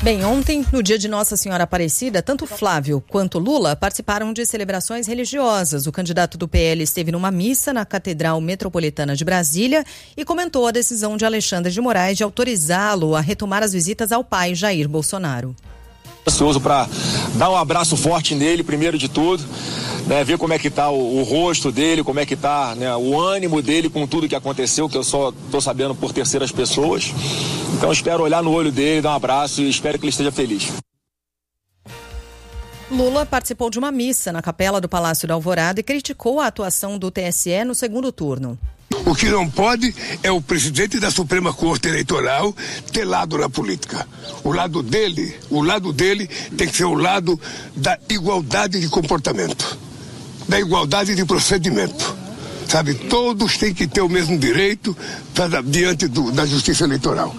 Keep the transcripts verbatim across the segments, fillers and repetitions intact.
Bem, ontem, no dia de Nossa Senhora Aparecida, tanto Flávio quanto Lula participaram de celebrações religiosas. O candidato do P L esteve numa missa na Catedral Metropolitana de Brasília e comentou a decisão de Alexandre de Moraes de autorizá-lo a retomar as visitas ao pai Jair Bolsonaro. Ansioso para dar um abraço forte nele, primeiro de tudo, né, ver como é que tá o, o rosto dele, como é que tá, né, o ânimo dele com tudo que aconteceu, que eu só tô sabendo por terceiras pessoas. Então espero olhar no olho dele, dar um abraço e espero que ele esteja feliz. Lula participou de uma missa na capela do Palácio da Alvorada e criticou a atuação do T S E no segundo turno. O que não pode é o presidente da Suprema Corte Eleitoral ter lado na política. O lado dele, o lado dele tem que ser o lado da igualdade de comportamento, da igualdade de procedimento. Sabe, todos têm que ter o mesmo direito pra, diante do, da justiça eleitoral.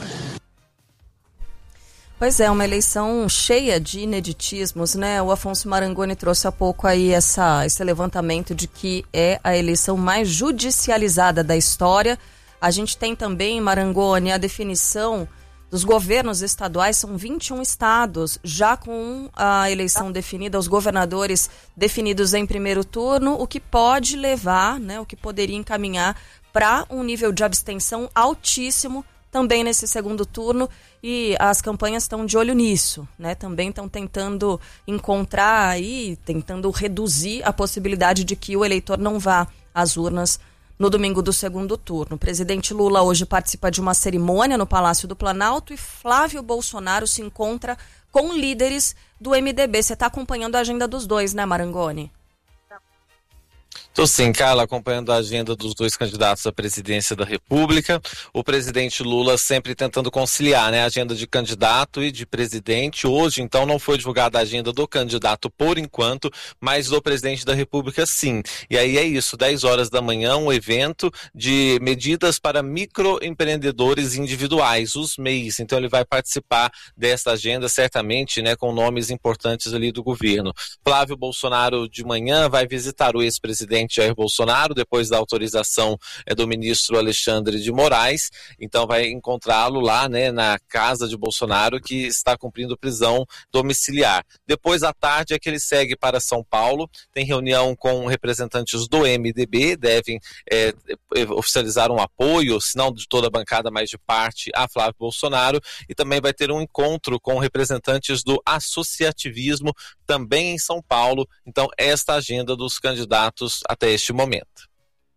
Pois é, uma eleição cheia de ineditismos, né? O Afonso Marangoni trouxe há pouco aí essa, esse levantamento de que é a eleição mais judicializada da história. A gente tem também, Marangoni, a definição dos governos estaduais, são vinte e um estados, já com a eleição definida, os governadores definidos em primeiro turno, o que pode levar, né, o que poderia encaminhar para um nível de abstenção altíssimo também nesse segundo turno, e as campanhas estão de olho nisso, né? Também estão tentando encontrar aí, tentando reduzir a possibilidade de que o eleitor não vá às urnas no domingo do segundo turno. O presidente Lula hoje participa de uma cerimônia no Palácio do Planalto e Flávio Bolsonaro se encontra com líderes do M D B. Você está acompanhando a agenda dos dois, né, Marangoni? Estou sim, Carla, acompanhando a agenda dos dois candidatos à presidência da República. O presidente Lula sempre tentando conciliar, né, a agenda de candidato e de presidente. Hoje, então, não foi divulgada a agenda do candidato por enquanto, mas do presidente da República sim. E aí é isso, dez horas da manhã, um evento de medidas para microempreendedores individuais, os M E Is. Então ele vai participar desta agenda, certamente, né, com nomes importantes ali do governo. Flávio Bolsonaro de manhã vai visitar o ex-presidente Jair Bolsonaro, depois da autorização é, do ministro Alexandre de Moraes, então vai encontrá-lo lá, né, na casa de Bolsonaro, que está cumprindo prisão domiciliar. Depois à tarde é que ele segue para São Paulo, tem reunião com representantes do M D B, devem é, oficializar um apoio, se não de toda a bancada, mas de parte a Flávio Bolsonaro, e também vai ter um encontro com representantes do associativismo também em São Paulo. Então esta agenda dos candidatos até este momento.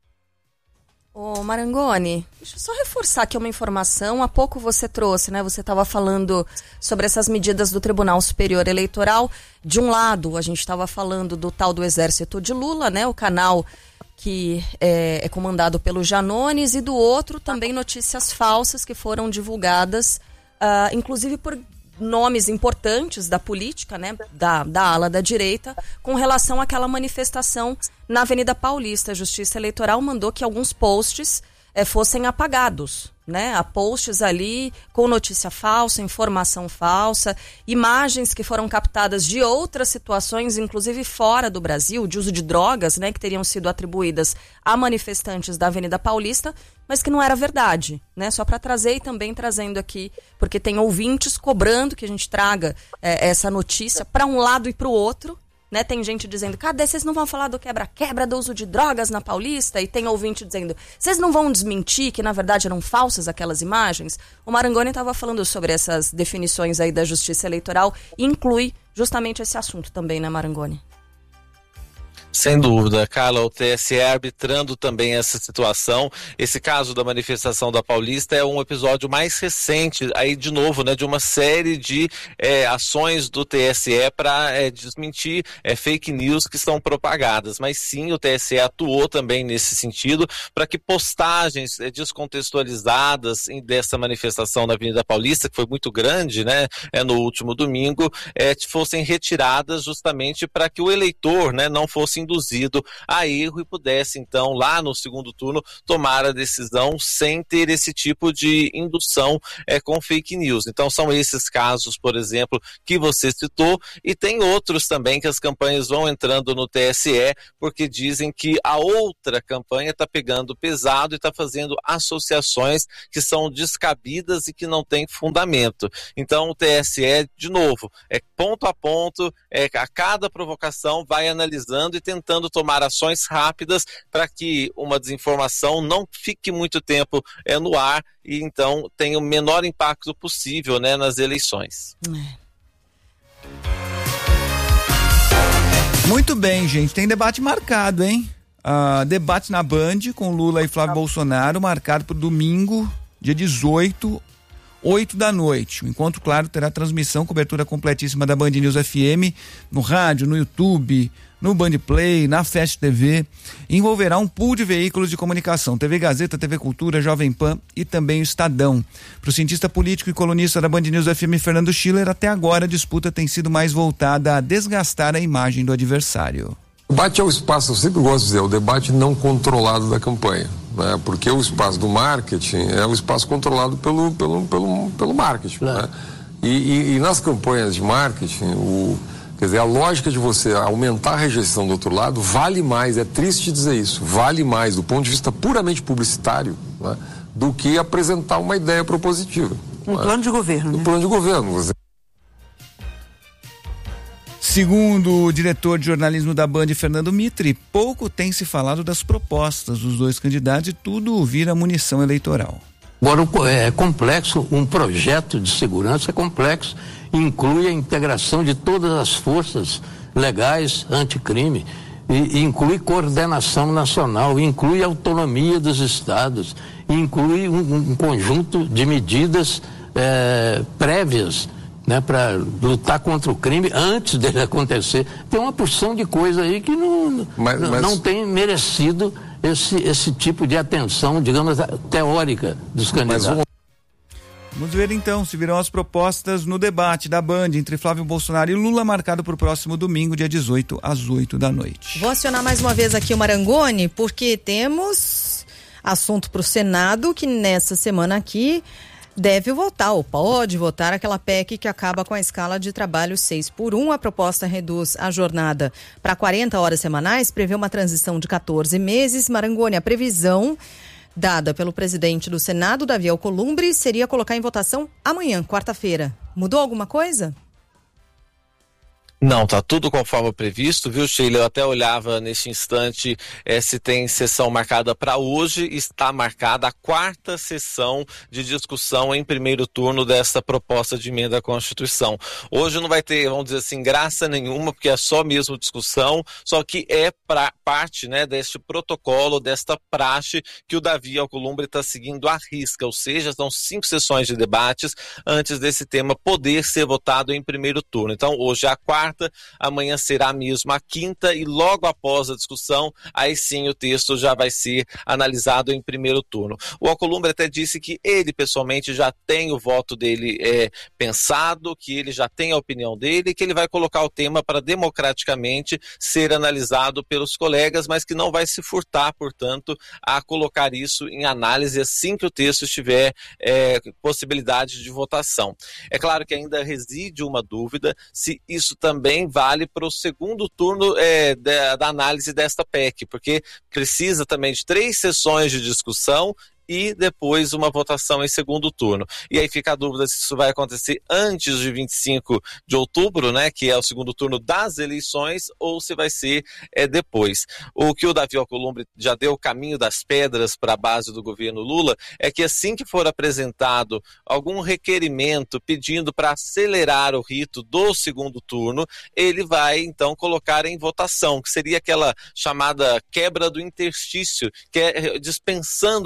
Ô Marangoni, deixa eu só reforçar aqui uma informação. Há pouco você trouxe, né? Você estava falando sobre essas medidas do Tribunal Superior Eleitoral. De um lado, a gente estava falando do tal do Exército de Lula, né? O canal que é, é comandado pelo Janones, e do outro também notícias falsas que foram divulgadas, uh, inclusive por nomes importantes da política, né, da, da ala da direita, com relação àquela manifestação na Avenida Paulista. A Justiça Eleitoral mandou que alguns posts eh, fossem apagados, né? Há posts ali com notícia falsa, informação falsa, imagens que foram captadas de outras situações, inclusive fora do Brasil, de uso de drogas, né, que teriam sido atribuídas a manifestantes da Avenida Paulista, mas que não era verdade, né? Só para trazer, e também trazendo aqui, porque tem ouvintes cobrando que a gente traga é, essa notícia para um lado e para o outro, né? Tem gente dizendo, cadê, vocês não vão falar do quebra-quebra do uso de drogas na Paulista? E tem ouvinte dizendo, vocês não vão desmentir que na verdade eram falsas aquelas imagens? O Marangoni estava falando sobre essas definições aí da Justiça Eleitoral, e inclui justamente esse assunto também, né, Marangoni? Sem dúvida, Carla, o T S E arbitrando também essa situação. Esse caso da manifestação da Paulista é um episódio mais recente, aí de novo, né, de uma série de é, ações do T S E para é, desmentir é, fake news que são propagadas. Mas sim, o T S E atuou também nesse sentido para que postagens é, descontextualizadas em, dessa manifestação na Avenida Paulista, que foi muito grande, né, é, no último domingo, é, fossem retiradas justamente para que o eleitor, né, não fosse induzido a erro e pudesse, então, lá no segundo turno, tomar a decisão sem ter esse tipo de indução é, com fake news. Então, são esses casos, por exemplo, que você citou, e tem outros também que as campanhas vão entrando no T S E, porque dizem que a outra campanha está pegando pesado e está fazendo associações que são descabidas e que não têm fundamento. Então, o T S E, de novo, é ponto a ponto, é, a cada provocação vai analisando e tentando tomar ações rápidas para que uma desinformação não fique muito tempo é, no ar e então tenha o menor impacto possível, né, nas eleições. Muito bem, gente, tem debate marcado, hein? Uh, debate na Band com Lula e Flávio Bolsonaro, marcado para domingo, dia dezoito, oito da noite. O encontro, claro, terá transmissão, cobertura completíssima da Band News F M, no rádio, no YouTube, no Band Play, na Fast T V. Envolverá um pool de veículos de comunicação, T V Gazeta, T V Cultura, Jovem Pan e também o Estadão. Para o cientista político e colunista da Band News F M, Fernando Schiller, até agora a disputa tem sido mais voltada a desgastar a imagem do adversário. O debate é o espaço, eu sempre gosto de dizer, o debate não controlado da campanha, né? Porque o espaço do marketing é o espaço controlado pelo, pelo, pelo, pelo marketing, claro. Né? E, e, e nas campanhas de marketing, o, quer dizer, a lógica de você aumentar a rejeição do outro lado vale mais, é triste dizer isso, vale mais do ponto de vista puramente publicitário, né? Do que apresentar uma ideia propositiva. Um né? plano de governo. Um né? plano de governo, você. Segundo o diretor de jornalismo da Band, Fernando Mitre, pouco tem se falado das propostas dos dois candidatos e tudo vira munição eleitoral. Agora, é complexo, um projeto de segurança é complexo, inclui a integração de todas as forças legais anticrime, e, e inclui coordenação nacional, inclui autonomia dos estados, inclui um, um conjunto de medidas é, prévias, né, para lutar contra o crime antes dele acontecer. Tem uma porção de coisa aí que não, mas, não, mas... não tem merecido esse, esse tipo de atenção, digamos, teórica dos candidatos. Mas... Vamos ver então se virão as propostas no debate da Band entre Flávio Bolsonaro e Lula, marcado para o próximo domingo, dia dezoito, às oito da noite. Vou acionar mais uma vez aqui o Marangoni, porque temos assunto para o Senado, que nessa semana aqui deve votar, ou pode votar, aquela P E C que acaba com a escala de trabalho seis por um. A proposta reduz a jornada para quarenta horas semanais, prevê uma transição de quatorze meses. Marangoni, a previsão dada pelo presidente do Senado, Davi Alcolumbre, seria colocar em votação amanhã, quarta-feira. Mudou alguma coisa? Não, tá tudo conforme previsto, viu, Sheila? Eu até olhava neste instante eh, se tem sessão marcada para hoje. Está marcada a quarta sessão de discussão em primeiro turno dessa proposta de emenda à Constituição. Hoje não vai ter, vamos dizer assim, graça nenhuma, porque é só mesmo discussão, só que é pra, parte, né, deste protocolo, desta praxe que o Davi Alcolumbre está seguindo à risca, ou seja, são cinco sessões de debates antes desse tema poder ser votado em primeiro turno. Então, hoje é a quarta. Amanhã será mesmo a quinta e logo após a discussão, aí sim o texto já vai ser analisado em primeiro turno. O Alcolumbre até disse que ele pessoalmente já tem o voto dele é, pensado, que ele já tem a opinião dele, que ele vai colocar o tema para democraticamente ser analisado pelos colegas, mas que não vai se furtar, portanto, a colocar isso em análise assim que o texto estiver é, possibilidade de votação. É claro que ainda reside uma dúvida se isso também também vale para o segundo turno é, da, da análise desta P E C, porque precisa também de três sessões de discussão e depois uma votação em segundo turno. E aí fica a dúvida se isso vai acontecer antes de vinte e cinco de outubro, né, que é o segundo turno das eleições, ou se vai ser é, depois. O que o Davi Alcolumbre já deu o caminho das pedras para a base do governo Lula é que assim que for apresentado algum requerimento pedindo para acelerar o rito do segundo turno, ele vai então colocar em votação, que seria aquela chamada quebra do interstício, que é dispensando essas sessões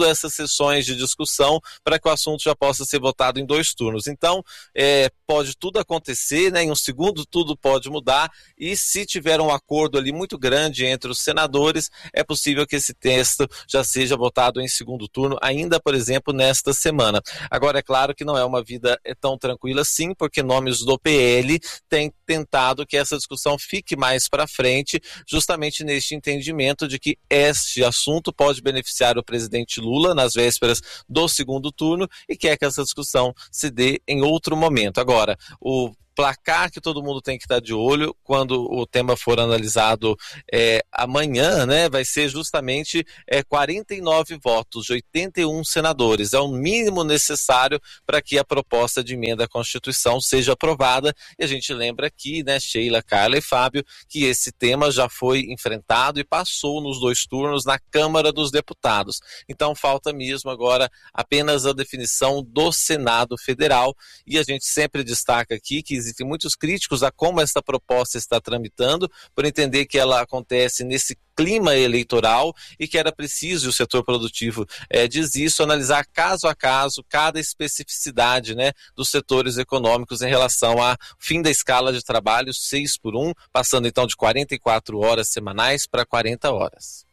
sessões de discussão para que o assunto já possa ser votado em dois turnos. Então, é, pode tudo acontecer, né? Em um segundo tudo pode mudar, e se tiver um acordo ali muito grande entre os senadores, é possível que esse texto já seja votado em segundo turno, ainda, por exemplo, nesta semana. Agora, é claro que não é uma vida tão tranquila assim, porque nomes do P L têm tentado que essa discussão fique mais para frente, justamente neste entendimento de que este assunto pode beneficiar o presidente Lula nas vésperas do segundo turno e quer que essa discussão se dê em outro momento. Agora, o placar que todo mundo tem que estar de olho quando o tema for analisado é, amanhã, né, vai ser justamente é, quarenta e nove votos de oitenta e um senadores. É o mínimo necessário para que a proposta de emenda à Constituição seja aprovada. E a gente lembra aqui, né, Sheila, Carla e Fábio, que esse tema já foi enfrentado e passou nos dois turnos na Câmara dos Deputados. Então falta mesmo agora apenas a definição do Senado Federal. E a gente sempre destaca aqui que existem muitos críticos a como esta proposta está tramitando, por entender que ela acontece nesse clima eleitoral e que era preciso, o setor produtivo é, diz isso, analisar caso a caso cada especificidade, né, dos setores econômicos em relação ao fim da escala de trabalho seis por um, passando então de quarenta e quatro horas semanais para quarenta horas.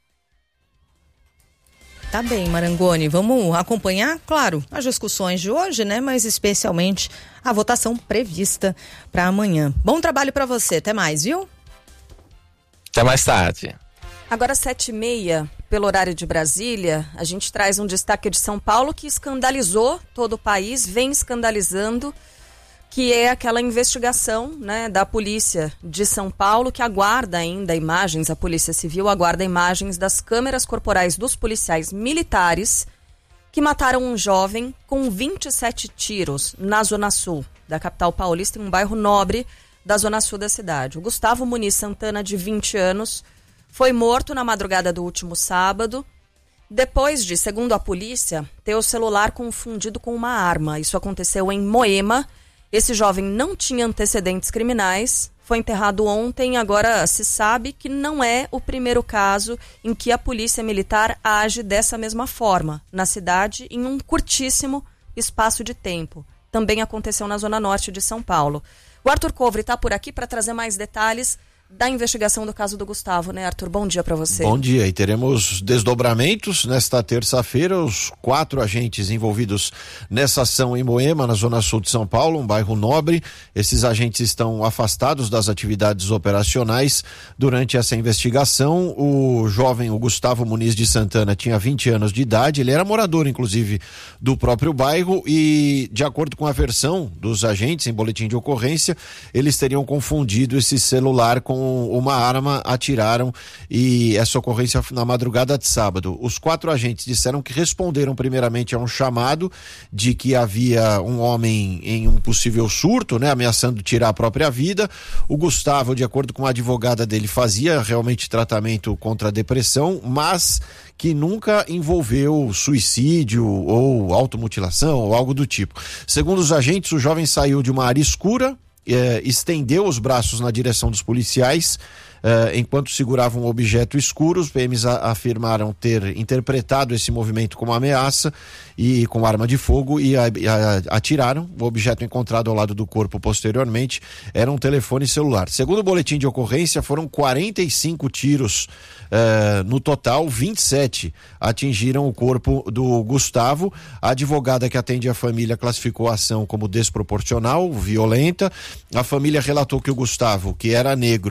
Tá bem, Marangoni, vamos acompanhar, claro, as discussões de hoje, né, mas especialmente a votação prevista para amanhã. Bom trabalho para você, até mais, viu? Até mais tarde. Agora sete e meia, pelo horário de Brasília, a gente traz um destaque de São Paulo que escandalizou todo o país, vem escandalizando, que é aquela investigação, né, da polícia de São Paulo, que aguarda ainda imagens, a Polícia Civil aguarda imagens das câmeras corporais dos policiais militares que mataram um jovem com vinte e sete tiros na Zona Sul da capital paulista, em um bairro nobre da Zona Sul da cidade. O Gustavo Muniz Santana, de vinte anos, foi morto na madrugada do último sábado, depois de, segundo a polícia, ter o celular confundido com uma arma. Isso aconteceu em Moema. Esse jovem não tinha antecedentes criminais, foi enterrado ontem. Agora se sabe que não é o primeiro caso em que a polícia militar age dessa mesma forma na cidade em um curtíssimo espaço de tempo. Também aconteceu na Zona Norte de São Paulo. O Arthur Covre está por aqui para trazer mais detalhes da investigação do caso do Gustavo, né, Arthur? Bom dia para você. Bom dia, e teremos desdobramentos nesta terça-feira. Os quatro agentes envolvidos nessa ação em Moema, na Zona Sul de São Paulo, um bairro nobre. Esses agentes estão afastados das atividades operacionais durante essa investigação. O jovem, o Gustavo Muniz de Santana, tinha vinte anos de idade. Ele era morador, inclusive, do próprio bairro e, de acordo com a versão dos agentes em boletim de ocorrência, eles teriam confundido esse celular com uma arma, atiraram, e essa ocorrência na madrugada de sábado. Os quatro agentes disseram que responderam primeiramente a um chamado de que havia um homem em um possível surto, né, ameaçando tirar a própria vida. O Gustavo, de acordo com a advogada dele, fazia realmente tratamento contra a depressão, mas que nunca envolveu suicídio ou automutilação ou algo do tipo. Segundo os agentes, o jovem saiu de uma área escura, Eh, estendeu os braços na direção dos policiais eh, enquanto seguravam um objeto escuro. Os P Ms a, afirmaram ter interpretado esse movimento como ameaça e com arma de fogo e a, a, atiraram. O objeto encontrado ao lado do corpo posteriormente era um telefone celular. Segundo o boletim de ocorrência, foram quarenta e cinco tiros eh, no total, vinte e sete atingiram o corpo do Gustavo. A advogada que atende a família classificou a ação como desproporcional, violenta. A família relatou que o Gustavo, que era negro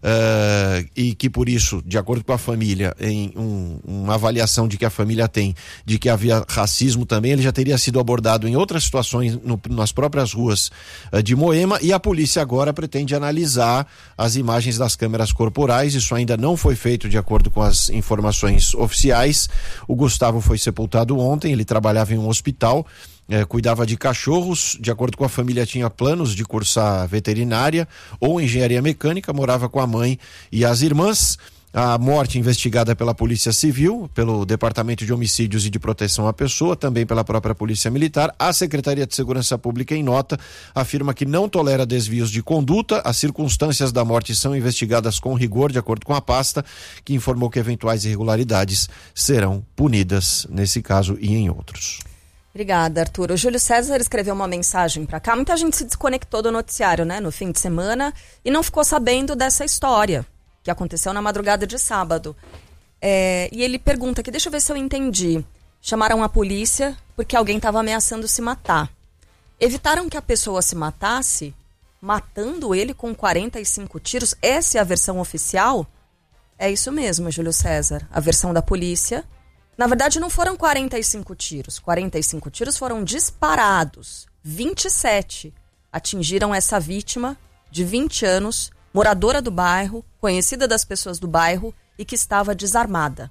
uh, e que por isso, de acordo com a família, em um, uma avaliação de que a família tem de que havia racismo também, ele já teria sido abordado em outras situações no, nas próprias ruas uh, de Moema, e a polícia agora pretende analisar as imagens das câmeras corporais. Isso ainda não foi feito de acordo com as informações oficiais. O Gustavo foi sepultado ontem, ele trabalhava em um hospital, É, cuidava de cachorros. De acordo com a família, tinha planos de cursar veterinária ou engenharia mecânica, morava com a mãe e as irmãs. A morte investigada pela Polícia Civil, pelo Departamento de Homicídios e de Proteção à Pessoa, também pela própria Polícia Militar. A Secretaria de Segurança Pública, em nota, afirma que não tolera desvios de conduta. As circunstâncias da morte são investigadas com rigor, de acordo com a pasta, que informou que eventuais irregularidades serão punidas nesse caso e em outros. Obrigada, Arthur. O Júlio César escreveu uma mensagem para cá. Muita gente se desconectou do noticiário, né, no fim de semana e não ficou sabendo dessa história que aconteceu na madrugada de sábado. É, e ele pergunta aqui, deixa eu ver se eu entendi. Chamaram a polícia porque alguém estava ameaçando se matar. Evitaram que a pessoa se matasse, matando ele com quarenta e cinco tiros? Essa é a versão oficial? É isso mesmo, Júlio César. A versão da polícia. Na verdade, não foram quarenta e cinco tiros. quarenta e cinco tiros foram disparados. vinte e sete atingiram essa vítima de vinte anos, moradora do bairro, conhecida das pessoas do bairro e que estava desarmada.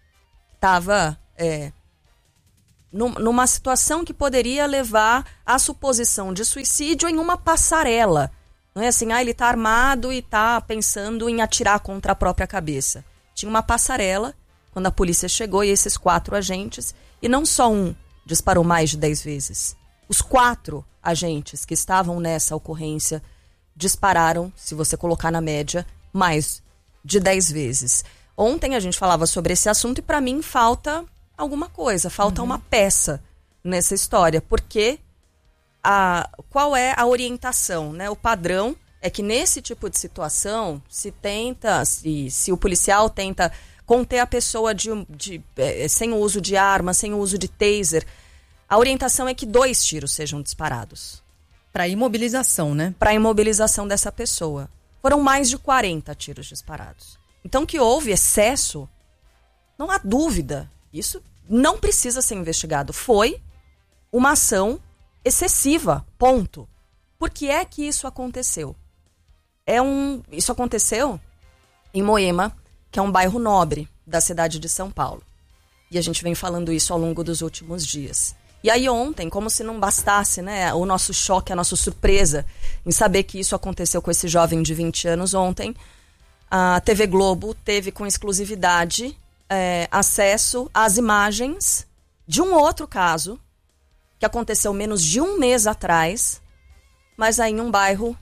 Estava é, num, numa situação que poderia levar à suposição de suicídio em uma passarela. Não é assim, ah, ele está armado e está pensando em atirar contra a própria cabeça. Tinha uma passarela quando a polícia chegou e esses quatro agentes, e não só um, disparou mais de dez vezes. Os quatro agentes que estavam nessa ocorrência dispararam, se você colocar na média, mais de dez vezes. Ontem a gente falava sobre esse assunto e para mim falta alguma coisa, falta uhum. uma peça nessa história, porque a, qual é a orientação, né? O padrão é que nesse tipo de situação se tenta, se, se o policial tenta conter a pessoa de, de, de, sem o uso de arma, sem o uso de taser, a orientação é que dois tiros sejam disparados. Para imobilização, né? Para imobilização dessa pessoa. Foram mais de quarenta tiros disparados. Então, que houve excesso, não há dúvida. Isso não precisa ser investigado. Foi uma ação excessiva, ponto. Por que é que isso aconteceu? É um, isso aconteceu em Moema, que é um bairro nobre da cidade de São Paulo. E a gente vem falando isso ao longo dos últimos dias. E aí ontem, como se não bastasse, né, o nosso choque, a nossa surpresa em saber que isso aconteceu com esse jovem de vinte anos ontem, a T V Globo teve com exclusividade é, acesso às imagens de um outro caso que aconteceu menos de um mês atrás, mas aí em um bairro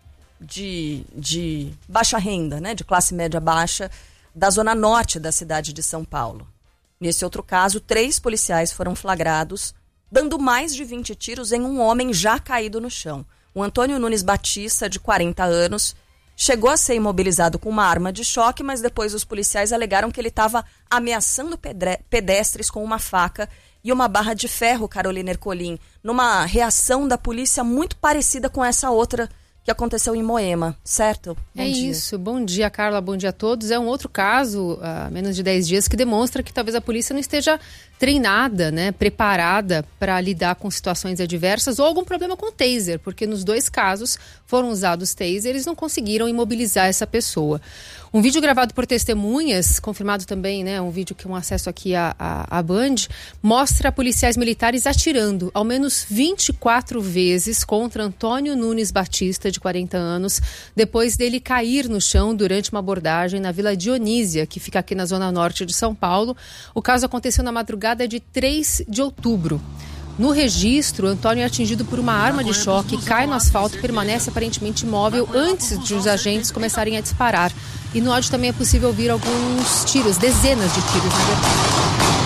de, de baixa renda, né, de classe média baixa, da zona norte da cidade de São Paulo. Nesse outro caso, três policiais foram flagrados dando mais de vinte tiros em um homem já caído no chão. O Antônio Nunes Batista, de quarenta anos, chegou a ser imobilizado com uma arma de choque, mas depois os policiais alegaram que ele estava ameaçando pedestres com uma faca e uma barra de ferro, Carolina Ercolim, numa reação da polícia muito parecida com essa outra que aconteceu em Moema, certo? Bom é dia. Isso, bom dia, Carla, bom dia a todos. É um outro caso, há menos de dez dias, que demonstra que talvez a polícia não esteja treinada, né, preparada para lidar com situações adversas ou algum problema com o taser, porque nos dois casos foram usados tasers e eles não conseguiram imobilizar essa pessoa. Um vídeo gravado por testemunhas, confirmado também, né, um vídeo que um acesso aqui à, à, à Band, mostra policiais militares atirando ao menos vinte e quatro vezes contra Antônio Nunes Batista, de quarenta anos, depois dele cair no chão durante uma abordagem na Vila Dionísia, que fica aqui na zona norte de São Paulo. O caso aconteceu na madrugada de três de outubro. No registro, Antônio é atingido por uma arma de choque, cai no asfalto e permanece aparentemente imóvel antes de os agentes começarem a disparar. E no áudio também é possível ouvir alguns tiros, dezenas de tiros, na verdade.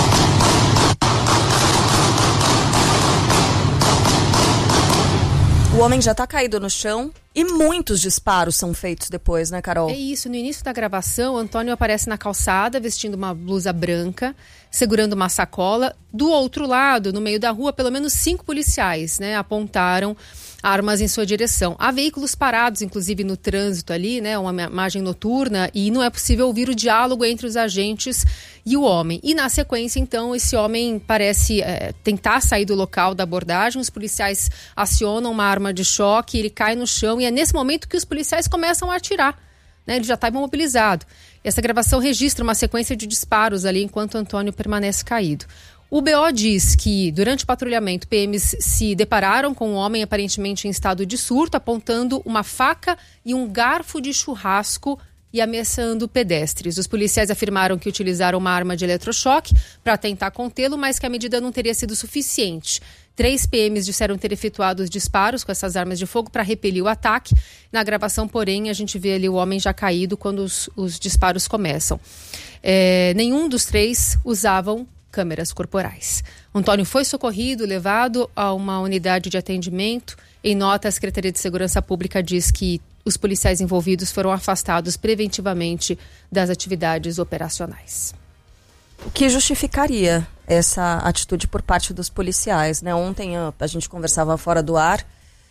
O homem já está caído no chão e muitos disparos são feitos depois, né, Carol? É isso. No início da gravação, Antônio aparece na calçada vestindo uma blusa branca, segurando uma sacola. Do outro lado, no meio da rua, pelo menos cinco policiais, né, apontaram armas em sua direção. Há veículos parados, inclusive no trânsito ali, né, uma imagem noturna, e não é possível ouvir o diálogo entre os agentes e o homem. E na sequência, então, esse homem parece é, tentar sair do local da abordagem, os policiais acionam uma arma de choque, ele cai no chão e é nesse momento que os policiais começam a atirar, né, ele já está imobilizado. Essa gravação registra uma sequência de disparos ali enquanto Antônio permanece caído. O B O diz que, durante o patrulhamento, P Ms se depararam com um homem aparentemente em estado de surto, apontando uma faca e um garfo de churrasco e ameaçando pedestres. Os policiais afirmaram que utilizaram uma arma de eletrochoque para tentar contê-lo, mas que a medida não teria sido suficiente. Três P Ms disseram ter efetuado os disparos com essas armas de fogo para repelir o ataque. Na gravação, porém, a gente vê ali o homem já caído quando os, os disparos começam. É, nenhum dos três usavam câmeras corporais. Antônio foi socorrido, levado a uma unidade de atendimento. Em nota, a Secretaria de Segurança Pública diz que os policiais envolvidos foram afastados preventivamente das atividades operacionais. O que justificaria essa atitude por parte dos policiais, né? Ontem a, a gente conversava fora do ar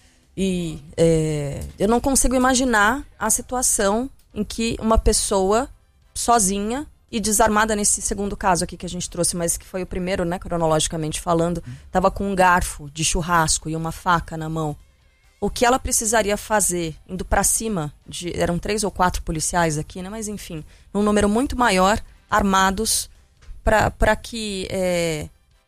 e é, eu não consigo imaginar a situação em que uma pessoa sozinha e desarmada, nesse segundo caso aqui que a gente trouxe, mas que foi o primeiro, né, cronologicamente falando, estava com um garfo de churrasco e uma faca na mão. O que ela precisaria fazer, indo para cima, de, eram três ou quatro policiais aqui, né? Mas enfim, num número muito maior, armados, para que, é,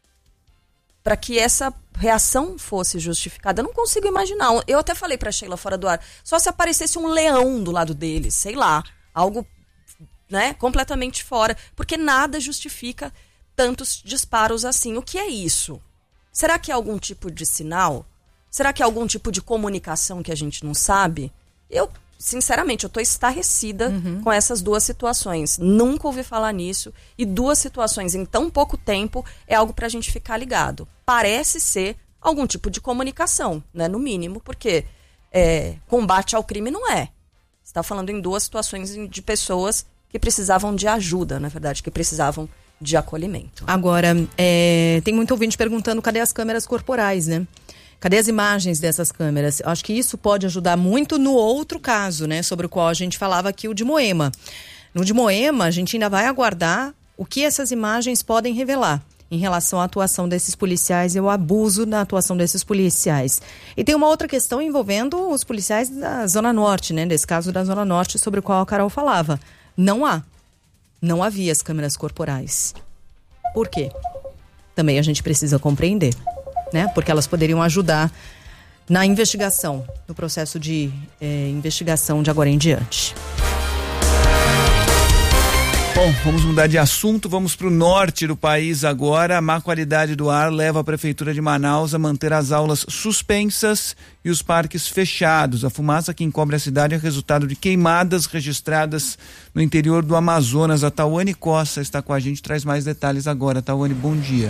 para que essa reação fosse justificada. Eu não consigo imaginar. Eu até falei para Sheila fora do ar, só se aparecesse um leão do lado deles, sei lá, algo, né, completamente fora, porque nada justifica tantos disparos assim. O que é isso? Será que é algum tipo de sinal? Será que é algum tipo de comunicação que a gente não sabe? Eu, sinceramente, eu estou estarrecida uhum. com essas duas situações. Nunca ouvi falar nisso. E duas situações em tão pouco tempo é algo para a gente ficar ligado. Parece ser algum tipo de comunicação, né? No mínimo, porque é, combate ao crime não é. Você está falando em duas situações de pessoas que precisavam de ajuda, na verdade, que precisavam de acolhimento. Agora, é, tem muito ouvinte perguntando cadê as câmeras corporais, né? Cadê as imagens dessas câmeras? Acho que isso pode ajudar muito no outro caso, né? Sobre o qual a gente falava aqui, o de Moema. No de Moema, a gente ainda vai aguardar o que essas imagens podem revelar em relação à atuação desses policiais e o abuso na atuação desses policiais. E tem uma outra questão envolvendo os policiais da Zona Norte, né? Nesse caso da Zona Norte, sobre o qual a Carol falava. Não há. Não havia as câmeras corporais. Por quê? Também a gente precisa compreender, né? Porque elas poderiam ajudar na investigação, no processo de é, investigação de agora em diante. Bom, vamos mudar de assunto, vamos para o norte do país agora. A má qualidade do ar leva a Prefeitura de Manaus a manter as aulas suspensas e os parques fechados. A fumaça que encobre a cidade é resultado de queimadas registradas no interior do Amazonas. A Tawane Costa está com a gente, traz mais detalhes agora. Tawane, bom dia.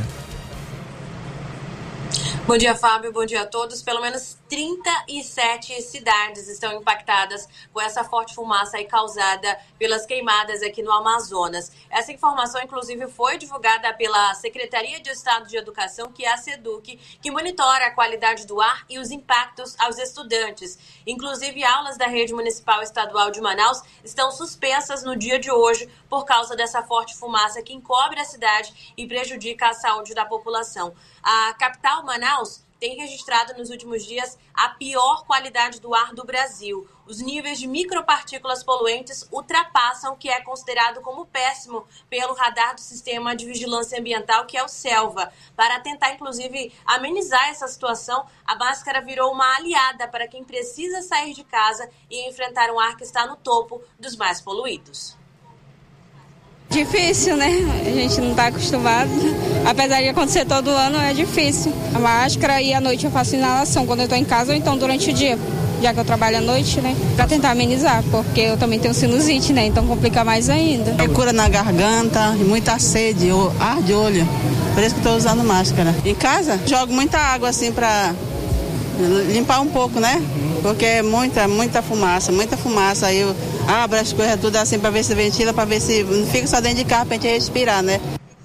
Bom dia, Fábio. Bom dia a todos. Pelo menos trinta e sete cidades estão impactadas com essa forte fumaça aí causada pelas queimadas aqui no Amazonas. Essa informação, inclusive, foi divulgada pela Secretaria de Estado de Educação, que é a SEDUC, que monitora a qualidade do ar e os impactos aos estudantes. Inclusive, aulas da Rede Municipal Estadual de Manaus estão suspensas no dia de hoje por causa dessa forte fumaça que encobre a cidade e prejudica a saúde da população. A capital, Manaus, tem registrado nos últimos dias a pior qualidade do ar do Brasil. Os níveis de micropartículas poluentes ultrapassam o que é considerado como péssimo pelo radar do Sistema de Vigilância Ambiental, que é o SELVA. Para tentar, inclusive, amenizar essa situação, a máscara virou uma aliada para quem precisa sair de casa e enfrentar um ar que está no topo dos mais poluídos. Difícil, né? A gente não está acostumado. Apesar de acontecer todo ano, é difícil. A máscara e à noite eu faço inalação quando eu estou em casa ou então durante o dia, já que eu trabalho à noite, né? Para tentar amenizar, porque eu também tenho sinusite, né? Então complica mais ainda. É cura na garganta, muita sede, ar de olho. Por isso que estou usando máscara. Em casa, jogo muita água assim para limpar um pouco, né? Porque é muita, muita fumaça, muita fumaça. Aí eu abro as coisas tudo assim para ver se ventila, para ver se não fica só dentro de carro pra gente respirar, né?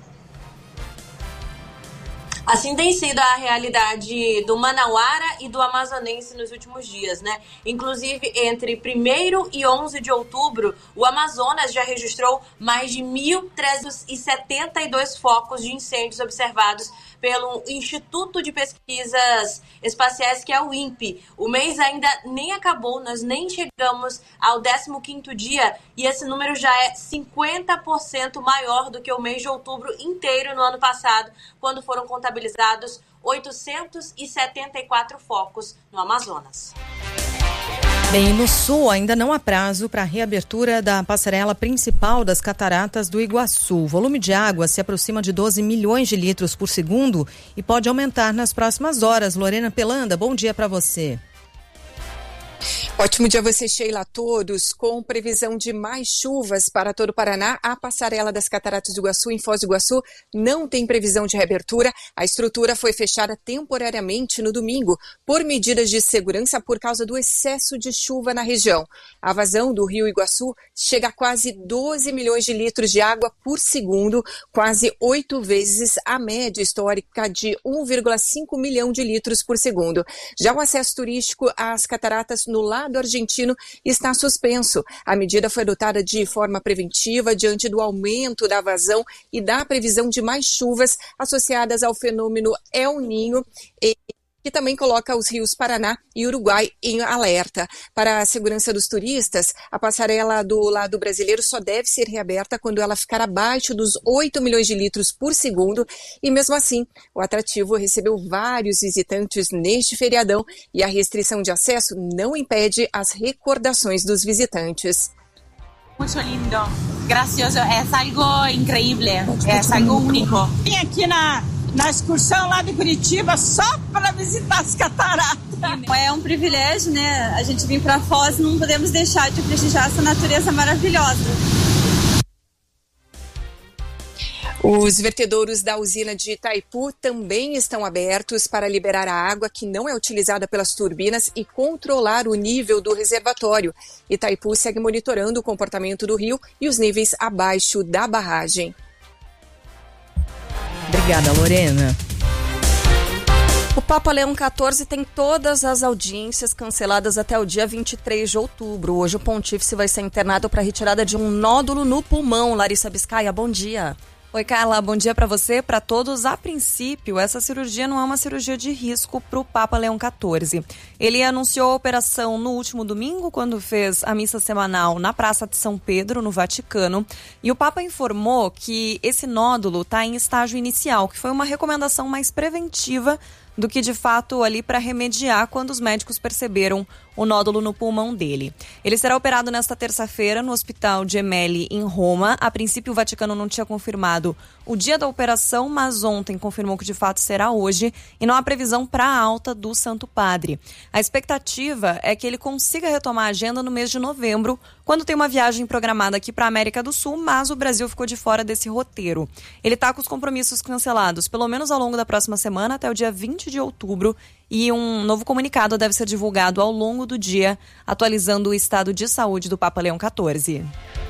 Assim tem sido a realidade do manauara e do amazonense nos últimos dias, né? Inclusive, entre primeiro e onze de outubro, o Amazonas já registrou mais de mil trezentos e setenta e dois focos de incêndios observados pelo Instituto de Pesquisas Espaciais, que é o INPE. O mês ainda nem acabou, nós nem chegamos ao décimo quinto dia e esse número já é cinquenta por cento maior do que o mês de outubro inteiro no ano passado, quando foram contabilizados oitocentos e setenta e quatro focos no Amazonas. Bem, no sul ainda não há prazo para a reabertura da passarela principal das cataratas do Iguaçu. O volume de água se aproxima de doze milhões de litros por segundo e pode aumentar nas próximas horas. Lorena Pelanda, bom dia para você. Ótimo dia a você, Sheila, a todos. Com previsão de mais chuvas para todo o Paraná, a passarela das Cataratas do Iguaçu, em Foz do Iguaçu, não tem previsão de reabertura. A estrutura foi fechada temporariamente no domingo por medidas de segurança por causa do excesso de chuva na região. A vazão do rio Iguaçu chega a quase doze milhões de litros de água por segundo, quase oito vezes a média histórica de um vírgula cinco milhão de litros por segundo. Já o acesso turístico às cataratas no lado argentino está suspenso. A medida foi adotada de forma preventiva diante do aumento da vazão e da previsão de mais chuvas associadas ao fenômeno El Niño, e que também coloca os rios Paraná e Uruguai em alerta. Para a segurança dos turistas, a passarela do lado brasileiro só deve ser reaberta quando ela ficar abaixo dos oito milhões de litros por segundo, e mesmo assim, o atrativo recebeu vários visitantes neste feriadão e a restrição de acesso não impede as recordações dos visitantes. Muito lindo, gracioso, é algo incrível, é algo único. Vim aqui na na excursão lá de Curitiba só para visitar as cataratas. É um privilégio, né? A gente vir para Foz, não podemos deixar de prestigiar essa natureza maravilhosa. Os vertedouros da usina de Itaipu também estão abertos para liberar a água que não é utilizada pelas turbinas e controlar o nível do reservatório. Itaipu segue monitorando o comportamento do rio e os níveis abaixo da barragem. Obrigada, Lorena. O Papa Leão quatorze tem todas as audiências canceladas até o dia vinte e três de outubro. Hoje o pontífice vai ser internado para retirada de um nódulo no pulmão. Larissa Biscaia, bom dia. Oi, Carla, bom dia para você, para todos. A princípio, essa cirurgia não é uma cirurgia de risco para o Papa Leão quatorze. Ele anunciou a operação no último domingo, quando fez a missa semanal na Praça de São Pedro, no Vaticano. E o Papa informou que esse nódulo está em estágio inicial, que foi uma recomendação mais preventiva do que de fato ali para remediar quando os médicos perceberam o nódulo no pulmão dele. Ele será operado nesta terça-feira no Hospital Gemelli, em Roma. A princípio, o Vaticano não tinha confirmado o dia da operação, mas ontem confirmou que de fato será hoje e não há previsão para a alta do Santo Padre. A expectativa é que ele consiga retomar a agenda no mês de novembro, quando tem uma viagem programada aqui para a América do Sul, mas o Brasil ficou de fora desse roteiro. Ele está com os compromissos cancelados, pelo menos ao longo da próxima semana, até o dia vinte de outubro, e um novo comunicado deve ser divulgado ao longo do dia, atualizando o estado de saúde do Papa Leão quatorze.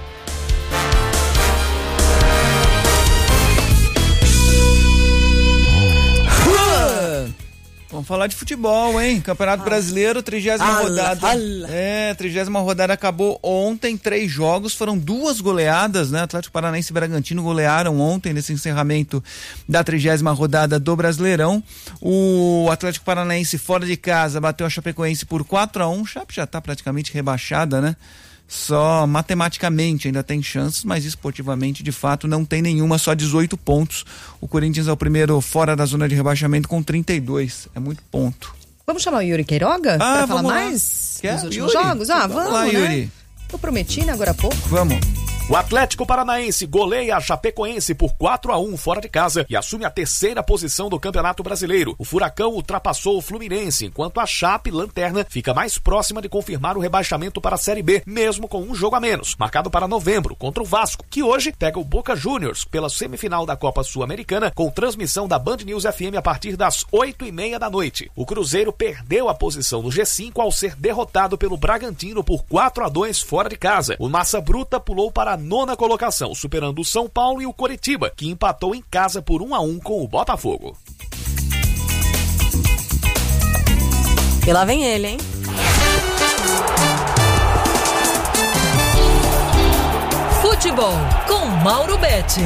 Vamos falar de futebol, hein? Campeonato ah. Brasileiro, trigésima rodada. Ala. É, trigésima rodada acabou ontem, três jogos, foram duas goleadas, né? Atlético Paranaense e Bragantino golearam ontem nesse encerramento da trigésima rodada do Brasileirão. O Atlético Paranaense fora de casa bateu a Chapecoense por quatro a um. Chape já tá praticamente rebaixada, né? Só matematicamente ainda tem chances, mas esportivamente de fato não tem nenhuma, só dezoito pontos. O Corinthians é o primeiro fora da zona de rebaixamento com trinta e dois, é muito ponto. Vamos chamar o Yuri Queiroga ah, para falar mais Quer? dos últimos Yuri? jogos? Ah, vamos, vamos lá, né? Yuri. Eu prometi, né, agora há pouco. Vamos. O Atlético Paranaense goleia a Chapecoense por quatro a um fora de casa e assume a terceira posição do Campeonato Brasileiro. O Furacão ultrapassou o Fluminense, enquanto a Chape, lanterna, fica mais próxima de confirmar o rebaixamento para a Série B, mesmo com um jogo a menos, marcado para novembro, contra o Vasco, que hoje pega o Boca Juniors pela semifinal da Copa Sul-Americana, com transmissão da Band News F M a partir das oito e meia da noite. O Cruzeiro perdeu a posição no G cinco ao ser derrotado pelo Bragantino por quatro a dois fora de casa. O Massa Bruta pulou para a nona colocação, superando o São Paulo e o Coritiba, que empatou em casa por um a um com o Botafogo. E lá vem ele, hein? Futebol com Mauro Betti.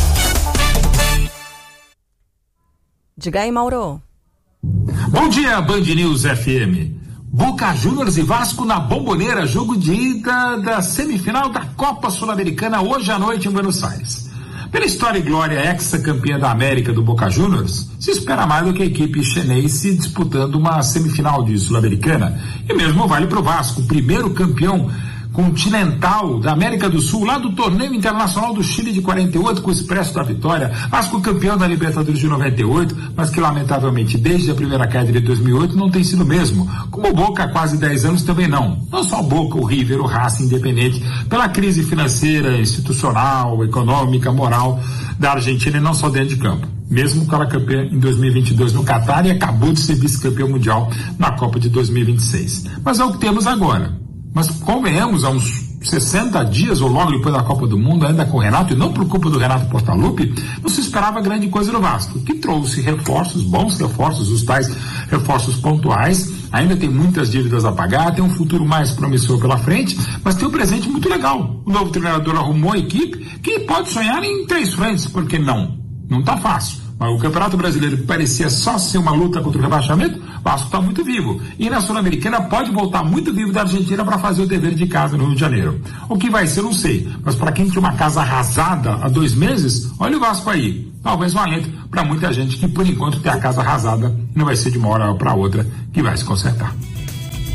Diga aí, Mauro. Bom dia, Band News F M. Boca Juniors e Vasco na Bombonera, jogo de ida da semifinal da Copa Sul-Americana hoje à noite em Buenos Aires. Pela história e glória ex-campeã da América do Boca Juniors, se espera mais do que a equipe chinense disputando uma semifinal de Sul-Americana. E mesmo vale para o Vasco, o primeiro campeão continental da América do Sul, lá do Torneio Internacional do Chile de quarenta e oito, com o Expresso da Vitória. Vasco campeão da Libertadores de noventa e oito, mas que lamentavelmente desde a primeira queda de dois mil e oito não tem sido o mesmo. Como o Boca há quase dez anos também não. Não só o Boca, o River, o Racing, Independente, pela crise financeira, institucional, econômica, moral da Argentina e não só dentro de campo. Mesmo com ela campeã em dois mil e vinte e dois no Catar e acabou de ser vice-campeão mundial na Copa de dois mil e vinte e seis. Mas é o que temos agora. Mas convenhamos, há uns sessenta dias ou logo depois da Copa do Mundo, ainda com o Renato, e não por culpa do Renato Portaluppi, não se esperava grande coisa no Vasco, que trouxe reforços, bons reforços, os tais reforços pontuais, ainda tem muitas dívidas a pagar, tem um futuro mais promissor pela frente, mas tem um presente muito legal. O novo treinador arrumou a equipe que pode sonhar em três frentes, por que não? Não está fácil. Mas o Campeonato Brasileiro, que parecia só ser uma luta contra o rebaixamento, o Vasco está muito vivo. E na Sul-Americana pode voltar muito vivo da Argentina para fazer o dever de casa no Rio de Janeiro. O que vai ser, não sei. Mas para quem tinha uma casa arrasada há dois meses, olha o Vasco aí. Talvez um alento para muita gente que, por enquanto, tem a casa arrasada e não vai ser de uma hora para outra que vai se consertar.